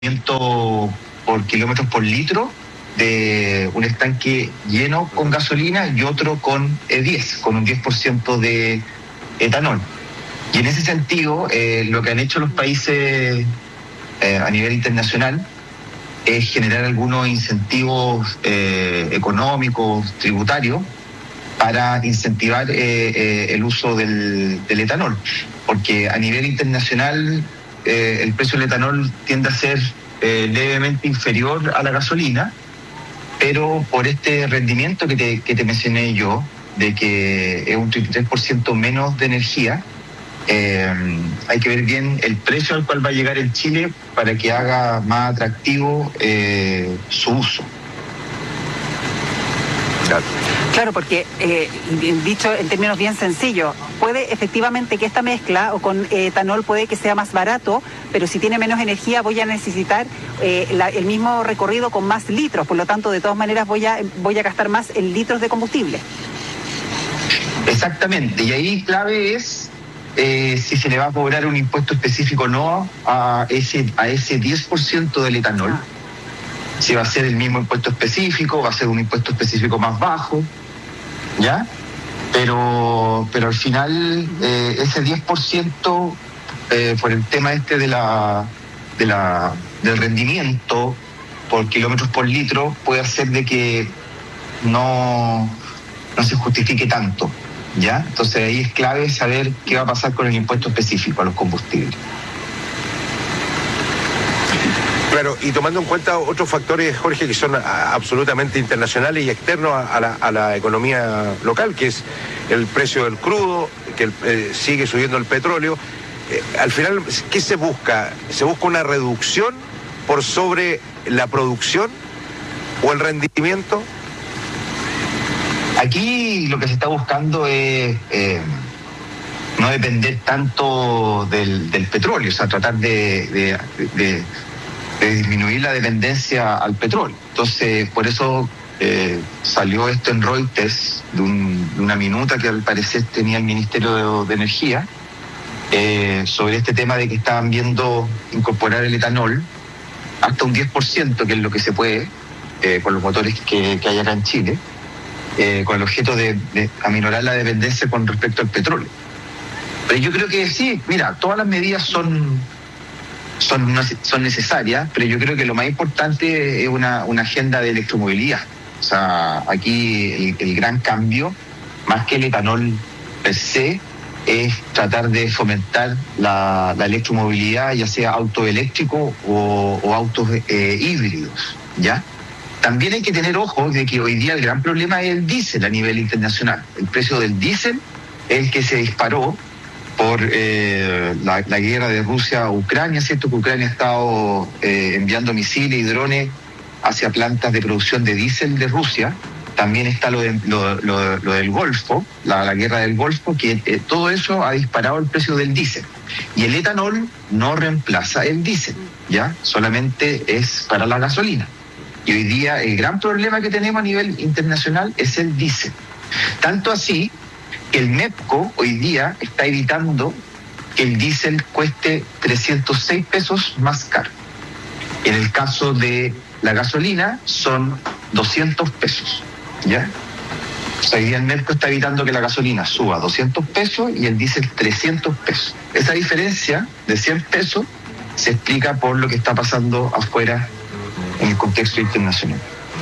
por kilómetros por litro de un estanque lleno con gasolina y otro con con un 10% de etanol. Y en ese sentido, lo que han hecho los países a nivel internacional es generar algunos incentivos económicos, tributarios, para incentivar el uso del etanol. Porque a nivel internacional el precio del etanol tiende a ser levemente inferior a la gasolina, pero por este rendimiento que te mencioné yo, de que es un 33% menos de energía, hay que ver bien el precio al cual va a llegar en Chile para que haga más atractivo su uso. Claro, porque dicho en términos bien sencillos, puede efectivamente que esta mezcla o con etanol puede que sea más barato, pero si tiene menos energía voy a necesitar el mismo recorrido con más litros, por lo tanto de todas maneras voy a gastar más en litros de combustible. Exactamente, y ahí clave es si se le va a cobrar un impuesto específico o no a ese 10% del etanol. Si va a ser el mismo impuesto específico, va a ser un impuesto específico más bajo, ¿ya? Pero al final ese 10% por el tema del rendimiento por kilómetros por litro puede hacer de que no se justifique tanto, ¿ya? Entonces ahí es clave saber qué va a pasar con el impuesto específico a los combustibles. Claro, y tomando en cuenta otros factores, Jorge, que son absolutamente internacionales y externos a la economía local, que es el precio del crudo, que sigue subiendo el petróleo. Al final, ¿qué se busca? ¿Se busca una reducción por sobre la producción o el rendimiento? Aquí lo que se está buscando es no depender tanto del petróleo, o sea, tratar de disminuir la dependencia al petróleo. Entonces, por eso salió esto en Reuters, de una minuta que al parecer tenía el Ministerio de Energía, sobre este tema de que estaban viendo incorporar el etanol hasta un 10%, que es lo que se puede, con los motores que hay acá en Chile, con el objeto de aminorar la dependencia con respecto al petróleo. Pero yo creo que sí, mira, todas las medidas son necesarias, pero yo creo que lo más importante es una agenda de electromovilidad. O sea, aquí el gran cambio, más que el etanol per se, es tratar de fomentar la electromovilidad, ya sea auto eléctrico o autos híbridos, ¿ya? También hay que tener ojo de que hoy día el gran problema es el diésel a nivel internacional. El precio del diésel es el que se disparó por la guerra de Rusia a Ucrania, ¿cierto? Que Ucrania ha estado enviando misiles y drones hacia plantas de producción de diésel de Rusia. También está lo del Golfo, la guerra del Golfo, que todo eso ha disparado el precio del diésel. Y el etanol no reemplaza el diésel, ¿ya? Solamente es para la gasolina. Y hoy día el gran problema que tenemos a nivel internacional es el diésel. Tanto así que el MEPCO hoy día está evitando que el diésel cueste 306 pesos más caro. En el caso de la gasolina son 200 pesos, ¿ya? O sea, hoy día el MEPCO está evitando que la gasolina suba 200 pesos y el diésel 300 pesos. Esa diferencia de 100 pesos se explica por lo que está pasando afuera en el contexto internacional.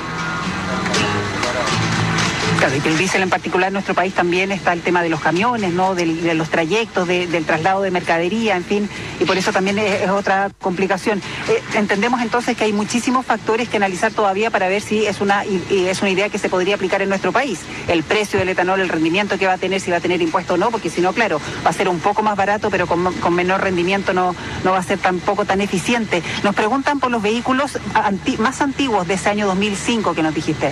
Claro, y que el diésel en particular en nuestro país también está el tema de los camiones, ¿no? De los trayectos, del traslado de mercadería, en fin, y por eso también es otra complicación. Entendemos entonces que hay muchísimos factores que analizar todavía para ver si es una idea que se podría aplicar en nuestro país. El precio del etanol, el rendimiento que va a tener, si va a tener impuesto o no, porque si no, claro, va a ser un poco más barato, pero con menor rendimiento no va a ser tampoco tan eficiente. Nos preguntan por los vehículos más antiguos de ese año 2005 que nos dijiste.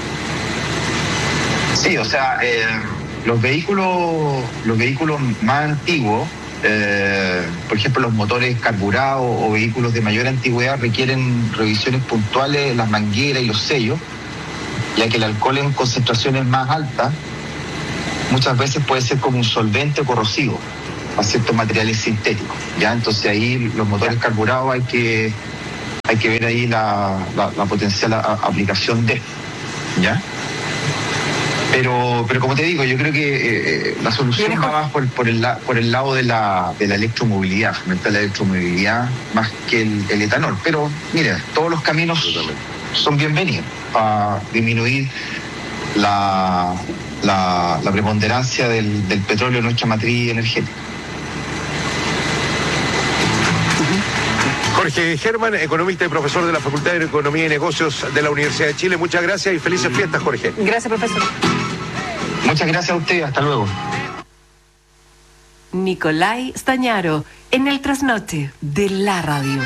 Sí, o sea, los vehículos más antiguos, por ejemplo, los motores carburados o vehículos de mayor antigüedad requieren revisiones puntuales en las mangueras y los sellos, ya que el alcohol en concentraciones más altas muchas veces puede ser como un solvente corrosivo a ciertos materiales sintéticos, ¿ya? Entonces ahí los motores carburados hay que hay que ver ahí la potencial aplicación de, ¿ya? Pero como te digo, yo creo que la solución va más por el lado de la electromovilidad, fomentar la electromovilidad más que el etanol. Pero mire, todos los caminos son bienvenidos para disminuir la preponderancia del petróleo en nuestra matriz energética. Jorge Germán, economista y profesor de la Facultad de Economía y Negocios de la Universidad de Chile. Muchas gracias y felices fiestas, Jorge. Gracias, profesor. Muchas gracias a usted, hasta luego. Nicolai Stagnaro, en el trasnoche de la radio.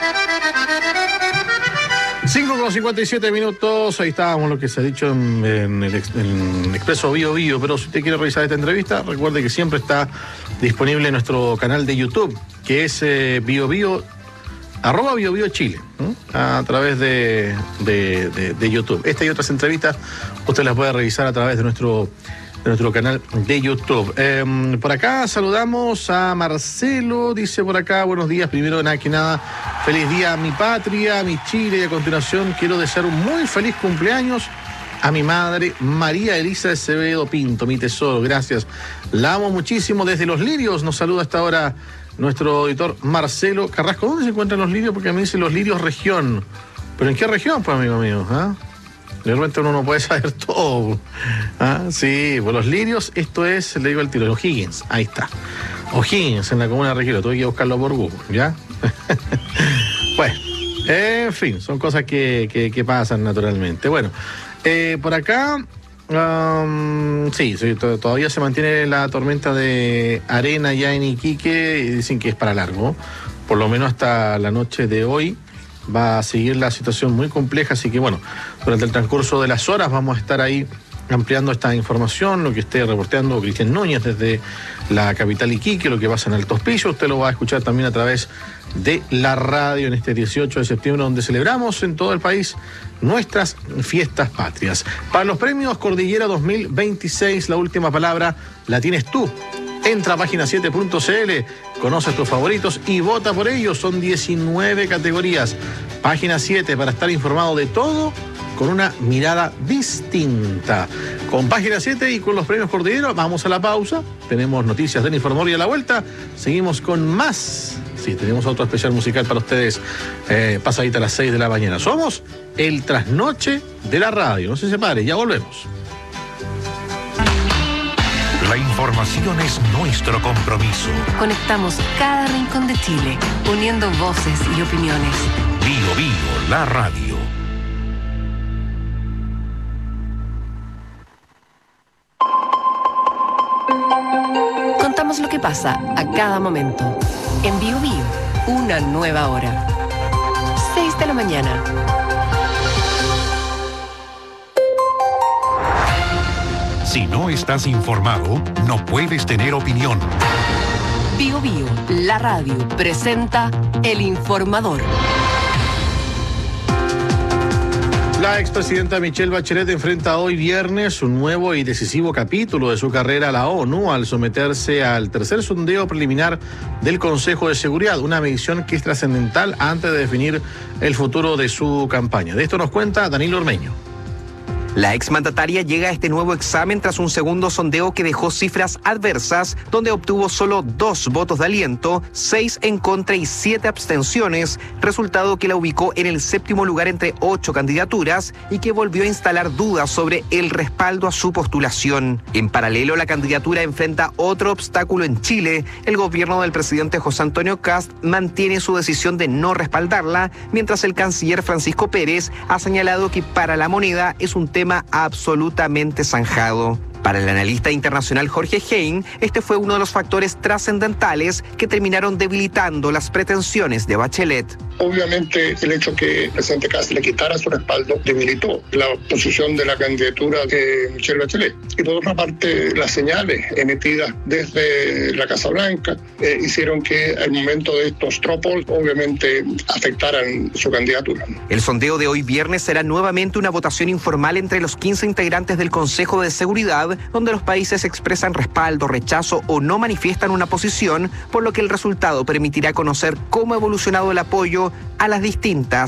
5:57, ahí estábamos lo que se ha dicho en el Expreso Bio Bio, pero si usted quiere revisar esta entrevista, recuerde que siempre está disponible en nuestro canal de YouTube, que es Bio Bio, @BioBio Chile, a través de YouTube. Esta y otras entrevistas usted las puede revisar a través de nuestro canal de YouTube. Por acá saludamos a Marcelo, dice por acá, buenos días, primero nada que nada, feliz día a mi patria, a mi Chile, y a continuación quiero desear un muy feliz cumpleaños a mi madre, María Elisa Acevedo Pinto, mi tesoro, gracias, la amo muchísimo. Desde Los Lirios nos saluda hasta ahora nuestro auditor Marcelo Carrasco. ¿Dónde se encuentran Los Lirios? Porque me dice Los Lirios región. ¿Pero en qué región, pues, amigo mío? De repente uno no puede saber todo. Sí, pues Los Lirios, esto es, le digo al tiro, O'Higgins, ahí está. O'Higgins, en la comuna de Regilo, tuve que buscarlo por Google, ¿ya? Bueno, en fin, son cosas que pasan naturalmente. Bueno, por acá, sí, todavía se mantiene la tormenta de arena ya en Iquique, y dicen que es para largo, por lo menos hasta la noche de hoy. Va a seguir la situación muy compleja, así que bueno, durante el transcurso de las horas vamos a estar ahí ampliando esta información, lo que esté reporteando Cristian Núñez desde la capital Iquique, lo que pasa en Altos Pisos, usted lo va a escuchar también a través de la radio en este 18 de septiembre, donde celebramos en todo el país nuestras fiestas patrias. Para los premios Cordillera 2026, la última palabra la tienes tú. Entra a página7.cl, conoce a tus favoritos y vota por ellos. Son 19 categorías. Página 7 para estar informado de todo con una mirada distinta. Con Página 7 y con los premios Cordillera, vamos a la pausa. Tenemos noticias del Informador y a la vuelta seguimos con más. Sí, tenemos otro especial musical para ustedes pasadita a las 6 de la mañana. Somos el trasnoche de la radio. No se separe, ya volvemos. La información es nuestro compromiso. Conectamos cada rincón de Chile, uniendo voces y opiniones. Bio Bio, la radio. Contamos lo que pasa a cada momento. En Bio Bio, una nueva hora. 6 de la mañana. Si no estás informado, no puedes tener opinión. Bio Bio, la radio, presenta El Informador. La expresidenta Michelle Bachelet enfrenta hoy viernes un nuevo y decisivo capítulo de su carrera a la ONU al someterse al tercer sondeo preliminar del Consejo de Seguridad, una medición que es trascendental antes de definir el futuro de su campaña. De esto nos cuenta Danilo Ormeño. La exmandataria llega a este nuevo examen tras un segundo sondeo que dejó cifras adversas, donde obtuvo solo 2 votos de aliento, 6 en contra y 7 abstenciones, resultado que la ubicó en el 7º lugar entre 8 candidaturas y que volvió a instalar dudas sobre el respaldo a su postulación. En paralelo, la candidatura enfrenta otro obstáculo en Chile. El gobierno del presidente José Antonio Kast mantiene su decisión de no respaldarla, mientras el canciller Francisco Pérez ha señalado que para la moneda es un tema absolutamente zanjado. Para el analista internacional Jorge Hein, este fue uno de los factores trascendentales que terminaron debilitando las pretensiones de Bachelet. Obviamente, el hecho que el presidente Kast le quitara su respaldo debilitó la posición de la candidatura de Michelle Bachelet. Y por otra parte, las señales emitidas desde la Casa Blanca hicieron que al momento de estos tropos, obviamente, afectaran su candidatura. El sondeo de hoy viernes será nuevamente una votación informal entre los 15 integrantes del Consejo de Seguridad, donde los países expresan respaldo, rechazo o no manifiestan una posición, por lo que el resultado permitirá conocer cómo ha evolucionado el apoyo a las distintas